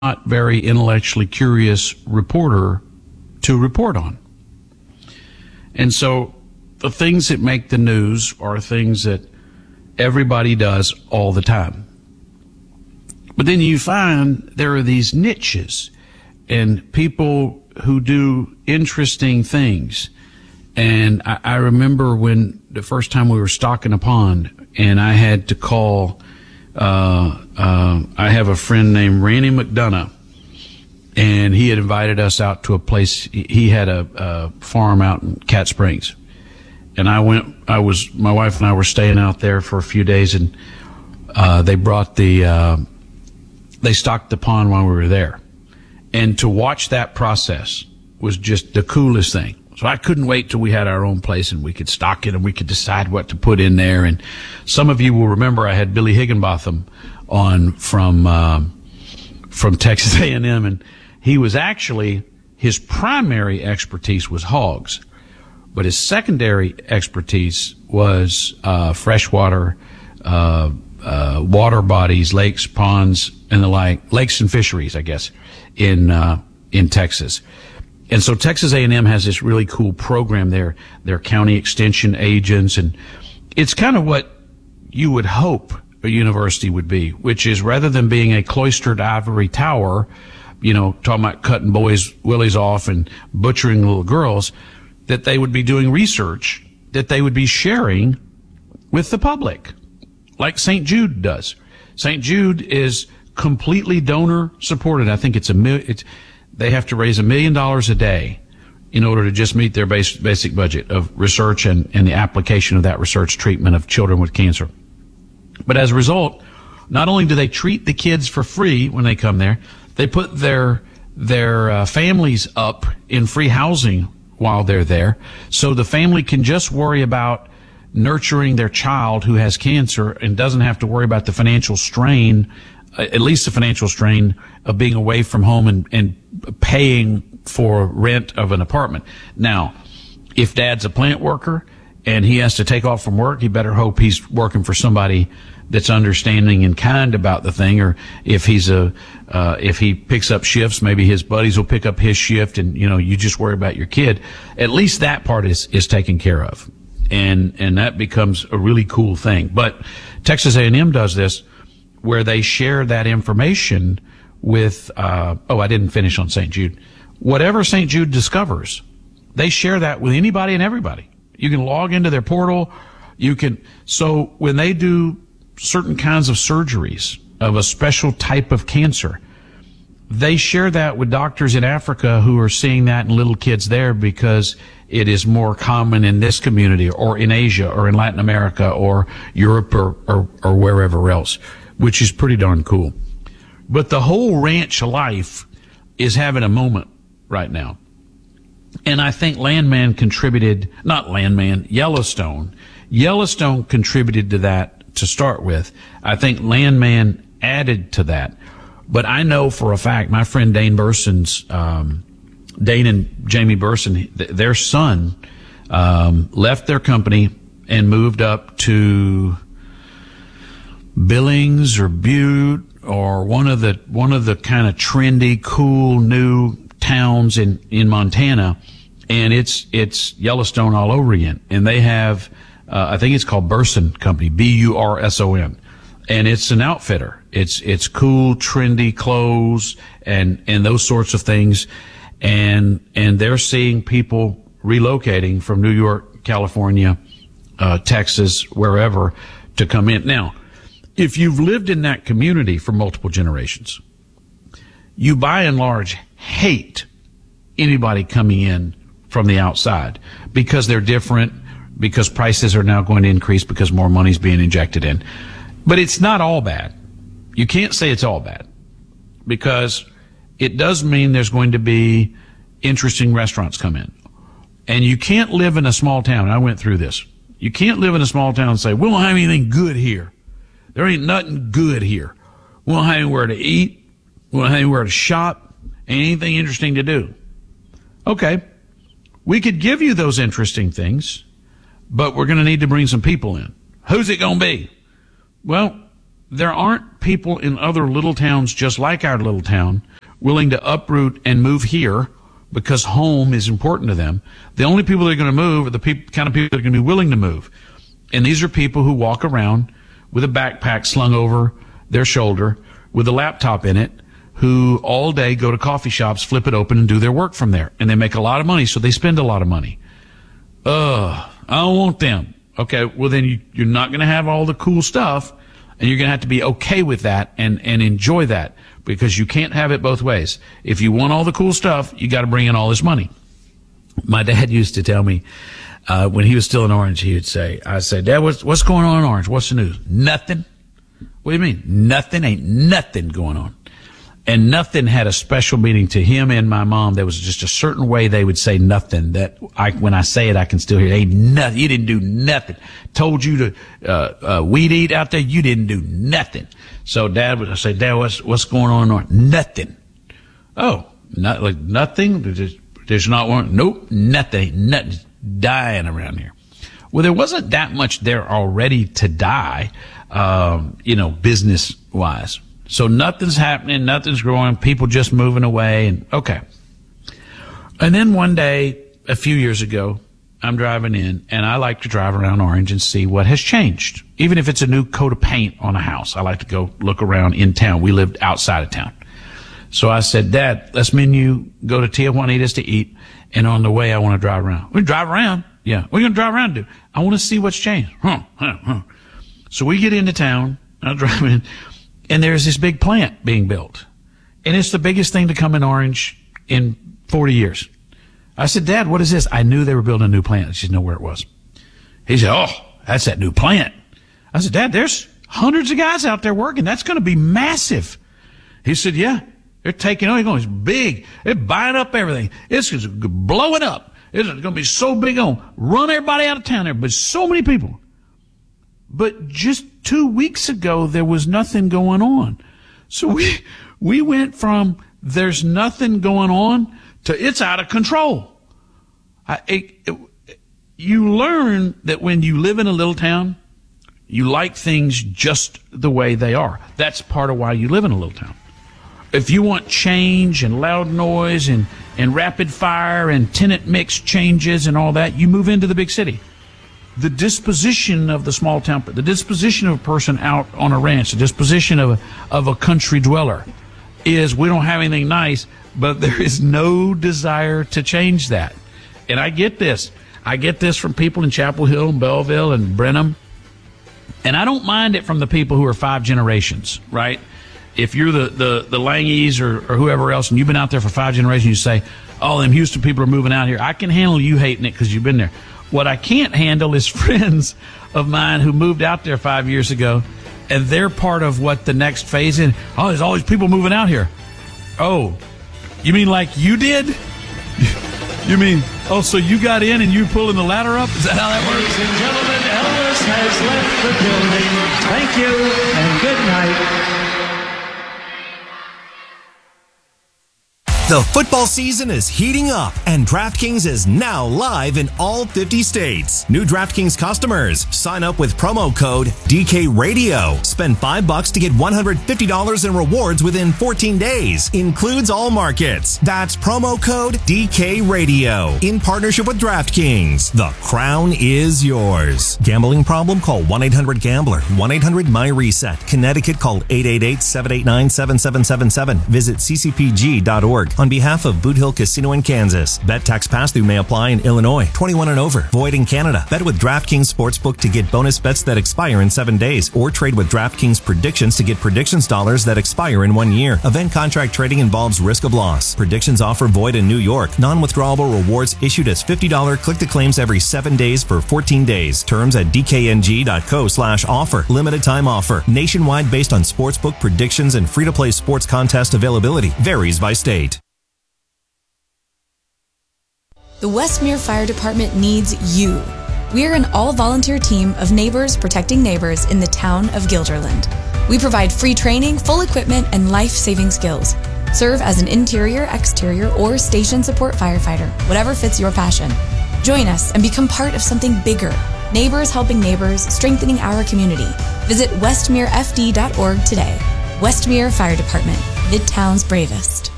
not very intellectually curious reporter to report on. And so the things that make the news are things that everybody does all the time. But then you find there are these niches and people who do interesting things. And I remember when the first time we were stocking a pond and I had to call, I have a friend named Randy McDonough, and he had invited us out to a place. He had a farm out in Cat Springs. And my wife and I were staying out there for a few days, and they stocked the pond while we were there. And to watch that process was just the coolest thing. So I couldn't wait till we had our own place and we could stock it and we could decide what to put in there. And some of you will remember I had Billy Higginbotham on from Texas A&M, and he was actually, his primary expertise was hogs, but his secondary expertise was freshwater, water bodies, lakes, ponds, and the like, lakes and fisheries, I guess, in Texas. And so Texas A&M has this really cool program there. They're county extension agents, and it's kind of what you would hope a university would be, which is rather than being a cloistered ivory tower, talking about cutting boys' willies off and butchering little girls, that they would be doing research that they would be sharing with the public, like St. Jude does. St. Jude is completely donor supported. I think they have to raise $1 million a day in order to just meet their basic budget of research and the application of that research treatment of children with cancer. But as a result, not only do they treat the kids for free when they come there, they put their families up in free housing while they're there, so the family can just worry about nurturing their child who has cancer and doesn't have to worry about the financial strain, at least the financial strain of being away from home and paying for rent of an apartment. Now, if dad's a plant worker and he has to take off from work, he better hope he's working for somebody that's understanding and kind about the thing. Or if if he picks up shifts, maybe his buddies will pick up his shift, and you just worry about your kid. At least that part is taken care of, and that becomes a really cool thing. But Texas A&M does this, where they share that information with, I didn't finish on St. Jude. Whatever St. Jude discovers, they share that with anybody and everybody. You can log into their portal. So when they do certain kinds of surgeries of a special type of cancer, they share that with doctors in Africa who are seeing that in little kids there because it is more common in this community or in Asia or in Latin America or Europe or wherever else, which is pretty darn cool. But the whole ranch life is having a moment right now. And I think Yellowstone contributed to that to start with. I think Landman added to that. But I know for a fact, my friend Dane Burson's, Dane and Jamie Burson, their son, left their company and moved up to Billings or Butte or one of the kind of trendy, cool, new towns in Montana, and it's Yellowstone all over again. And they have, I think it's called Burson Company, Burson, and it's an outfitter. It's cool, trendy clothes and those sorts of things, and they're seeing people relocating from New York, California, Texas, wherever, to come in. Now, if you've lived in that community for multiple generations, you by and large hate anybody coming in from the outside because they're different, because prices are now going to increase because more money's being injected in. But it's not all bad. You can't say it's all bad, because it does mean there's going to be interesting restaurants come in. And you can't live in a small town. I went through this. You can't live in a small town and say, we don't have anything good here. There ain't nothing good here. We don't have anywhere to eat. We don't have anywhere to shop. Anything interesting to do. Okay. We could give you those interesting things, but we're going to need to bring some people in. Who's it going to be? Well, there aren't people in other little towns just like our little town willing to uproot and move here because home is important to them. The only people that are going to move are the kind of people that are going to be willing to move. And these are people who walk around with a backpack slung over their shoulder with a laptop in it, who all day go to coffee shops, flip it open, and do their work from there. And they make a lot of money, so they spend a lot of money. I don't want them. Okay, well then you're not going to have all the cool stuff, and you're going to have to be okay with that and enjoy that, because you can't have it both ways. If you want all the cool stuff, you got to bring in all this money. My dad used to tell me, when he was still in Orange, he would say, I'd say, Dad, what's going on in Orange? What's the news? Nothing. What do you mean? Nothing? Ain't nothing going on. And nothing had a special meaning to him and my mom. There was just a certain way they would say nothing that when I say it, I can still hear it. Ain't nothing. You didn't do nothing. Told you to, weed eat out there. You didn't do nothing. So Dad would say, Dad, what's going on in Orange? Nothing. Oh, nothing? There's not one. Nope. Nothing. Nothing. Dying around here. Well, there wasn't that much there already to die, business wise. So nothing's happening, nothing's growing, people just moving away, and okay. And then one day, a few years ago, I'm driving in, and I like to drive around Orange and see what has changed. Even if it's a new coat of paint on a house, I like to go look around in town. We lived outside of town. So I said, Dad, let's go to Tia Juanita's to eat, and on the way I want to drive around. We drive around? Yeah. We're going to drive around, dude. I want to see what's changed. So we get into town, I'm driving, and there's this big plant being built. And it's the biggest thing to come in Orange in 40 years. I said, Dad, what is this? I knew they were building a new plant. I just didn't know where it was. He said, oh, that's that new plant. I said, Dad, there's hundreds of guys out there working. That's going to be massive. He said, yeah, they're taking on. It's big. They're buying up everything. It's blowing up. It's going to be so big on. Run everybody out of town there. But so many people. But just 2 weeks ago, there was nothing going on. So we went from there's nothing going on to it's out of control. You learn that when you live in a little town, you like things just the way they are. That's part of why you live in a little town. If you want change and loud noise and rapid fire and tenant mix changes and all that, you move into the big city. The disposition of the small town, the disposition of a person out on a ranch, the disposition of a country dweller is we don't have anything nice, but there is no desire to change that. And I get this. I get this from people in Chapel Hill and Belleville and Brenham. And I don't mind it from the people who are 5 generations, right? If you're the Langies or whoever else and you've been out there for 5 generations, you say, oh, them Houston people are moving out here. I can handle you hating it because you've been there. What I can't handle is friends of mine who moved out there 5 years ago, and they're part of what the next phase is. Oh, there's always people moving out here. Oh, you mean like you did? You mean, oh, so you got in and you pulling the ladder up? Is that how that works? Ladies and gentlemen, Elvis has left the building. Thank you and good night. The football season is heating up, and DraftKings is now live in all 50 states. New DraftKings customers, sign up with promo code DKRadio. Spend $5 to get $150 in rewards within 14 days. Includes all markets. That's promo code DKRadio. In partnership with DraftKings. The crown is yours. Gambling problem? Call 1-800-GAMBLER. 1-800-MY-RESET. Connecticut, call 888-789-7777. Visit ccpg.org. On behalf of Boot Hill Casino in Kansas, bet tax pass-through may apply in Illinois. 21 and over. Void in Canada. Bet with DraftKings Sportsbook to get bonus bets that expire in 7 days, or trade with DraftKings Predictions to get predictions dollars that expire in 1 year. Event contract trading involves risk of loss. Predictions offer void in New York. Non-withdrawable rewards issued as $50 click-to-claims every 7 days for 14 days. Terms at dkng.co/offer. Limited time offer. Nationwide based on sportsbook predictions and free-to-play sports contest availability. Varies by state. The Westmere Fire Department needs you. We're an all-volunteer team of neighbors protecting neighbors in the town of Guilderland. We provide free training, full equipment, and life-saving skills. Serve as an interior, exterior, or station support firefighter, whatever fits your passion. Join us and become part of something bigger. Neighbors helping neighbors, strengthening our community. Visit westmerefd.org today. Westmere Fire Department, Midtown's bravest.